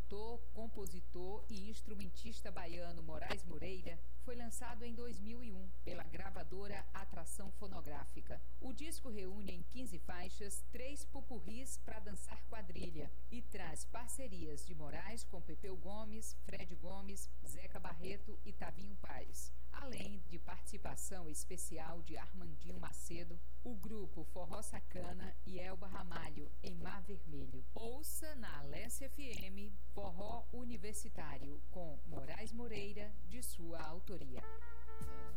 cantor, compositor e instrumentista baiano Moraes Moreira foi lançado em 2001 pela gravadora Atração Fonográfica. O disco reúne em 15 faixas 3 pupurris para dançar quadrilha e traz parcerias de Moraes com Pepeu Gomes, Fred Gomes, Zeca Barreto e Tavinho Paz, além de participação especial de Armandinho Macedo, o grupo Forró Sacana e Elba Ramalho em Mar Vermelho. Ouça na Alesse FM Forró Universitário com Moraes Moreira, de sua autoria.